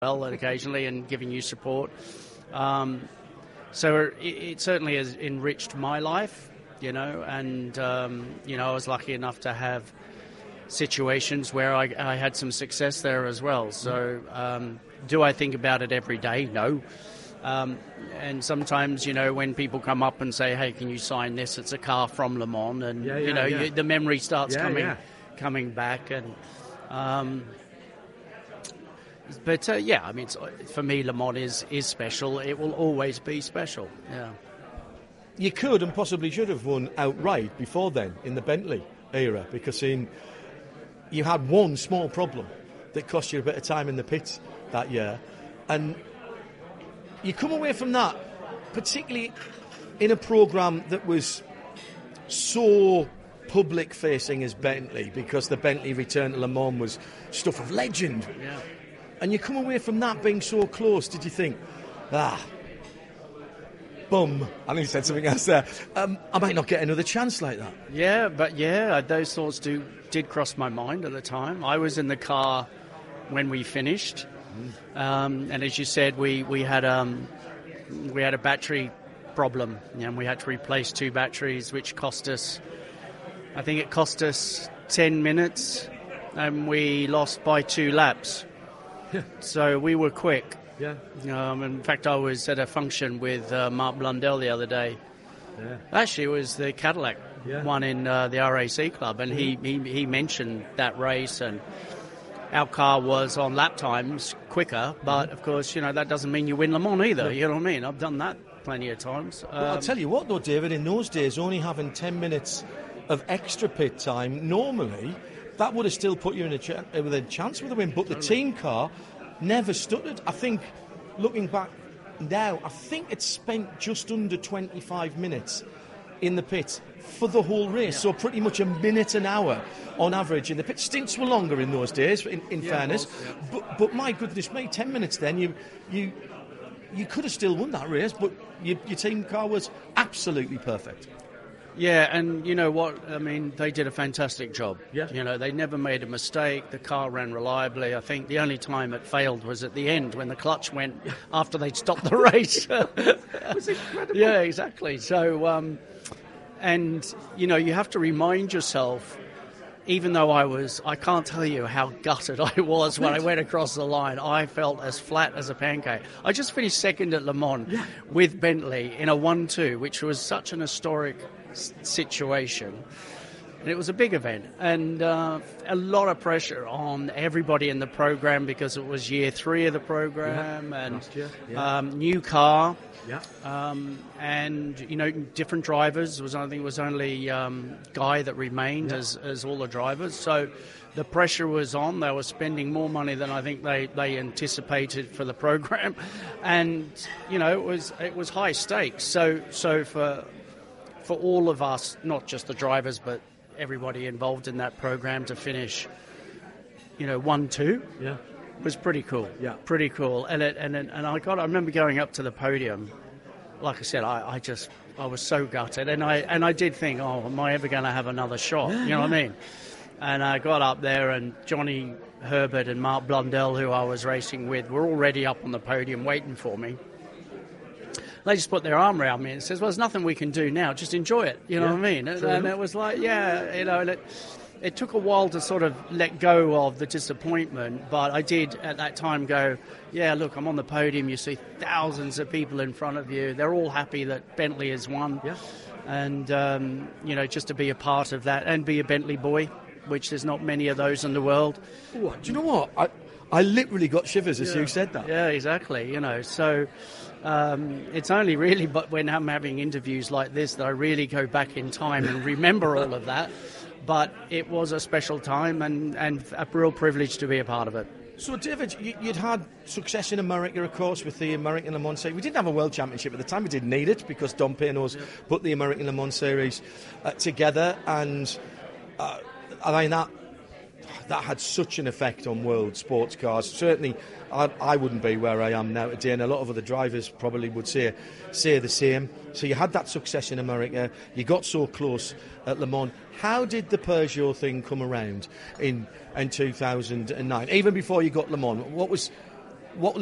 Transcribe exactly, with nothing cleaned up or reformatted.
well occasionally and giving you support. Um, so it, it certainly has enriched my life, you know, and, um, you know, I was lucky enough to have situations where I, I had some success there as well. So um, do I think about it every day? No. Um, and sometimes, you know, when people come up and say, hey, can you sign this? It's a car from Le Mans. And, yeah, yeah, you know, yeah. you, the memory starts yeah, coming yeah. coming back. And um, But, uh, yeah, I mean, it's, for me, Le Mans is, is special. It will always be special, yeah. You could and possibly should have won outright before then in the Bentley era, because in you had one small problem that cost you a bit of time in the pits that year. And you come away from that, particularly in a programme that was so public-facing as Bentley, because the Bentley return to Le Mans was stuff of legend. Yeah. And you come away from that being so close, did you think, ah, bum, I think you said something else there, um, I might not get another chance like that? Yeah, but yeah, those thoughts do did cross my mind at the time. I was in the car when we finished. Um, and as you said, we we had um we had a battery problem, and we had to replace two batteries, which cost us, I think it cost us ten minutes, and we lost by two laps. Yeah. So we were quick. Yeah. Um, in fact, I was at a function with uh, Mark Blundell the other day. Yeah. Actually, it was the Cadillac yeah. one in uh, the R A C Club, and mm-hmm. he, he he mentioned that race, and our car was on lap times quicker, but of course, you know, that doesn't mean you win Le Mans either. No. You know what I mean? I've done that plenty of times. Well, um, I'll tell you what, though, David, in those days, only having ten minutes of extra pit time, normally, that would have still put you in a ch- with a chance with a win. But the team car never stuttered. I think, looking back now, I think it spent just under twenty-five minutes in the pit for the whole race. Yeah. So pretty much a minute an hour on average in the pit. Stints were longer in those days, in, in yeah, fairness. Was, yeah. But but my goodness me, ten minutes then, you you you could have still won that race, but you, your team car was absolutely perfect. Yeah, and you know what? I mean, they did a fantastic job. Yeah. You know, they never made a mistake. The car ran reliably. I think the only time it failed was at the end when the clutch went after they'd stopped the race. It was incredible. Yeah, exactly. So, um, and, you know, you have to remind yourself, even though I was, I can't tell you how gutted I was when I went across the line. I felt as flat as a pancake. I just finished second at Le Mans yeah. with Bentley in a one two, which was such an historic situation, and it was a big event, and uh, a lot of pressure on everybody in the program because it was year three of the program, yeah. and yeah. um, new car, yeah. um, and you know, different drivers. It was I think it was only um, Guy that remained yeah. as as all the drivers, so the pressure was on. They were spending more money than I think they, they anticipated for the program, and you know, it was it was high stakes. So so for for all of us, not just the drivers, but everybody involved in that program to finish, you know, one two, yeah, was pretty cool. Yeah, pretty cool. And it, and and I got, I remember going up to the podium. Like I said, I, I just, I was so gutted, and I and I did think, oh, am I ever going to have another shot? Yeah, you know yeah. what I mean? And I got up there, and Johnny Herbert and Mark Blundell, who I was racing with, were already up on the podium waiting for me. They just put their arm around me and says, well, there's nothing we can do now. Just enjoy it. You know yeah, what I mean? And, true. and it was like, yeah, you know, and it, it took a while to sort of let go of the disappointment. But I did at that time go, yeah, look, I'm on the podium. You see thousands of people in front of you. They're all happy that Bentley has won. Yeah. And, um, you know, just to be a part of that and be a Bentley boy, which there's not many of those in the world. Ooh, do you know what? I, I literally got shivers as yeah. you said that. Yeah, exactly. You know, so... Um, it's only really but when I'm having interviews like this that I really go back in time and remember all of that. But it was a special time and, and a real privilege to be a part of it. So, David, you'd had success in America, of course, with the American Le Mans Series. We didn't have a World Championship at the time. We didn't need it because Dom Peno's yeah. put the American Le Mans Series uh, together. And uh, I mean, that, that had such an effect on world sports cars. Certainly... I, I wouldn't be where I am now today, and a lot of other drivers probably would say say the same. So you had that success in America, you got so close at Le Mans. How did the Peugeot thing come around in in two thousand nine? Even before you got Le Mans, what was what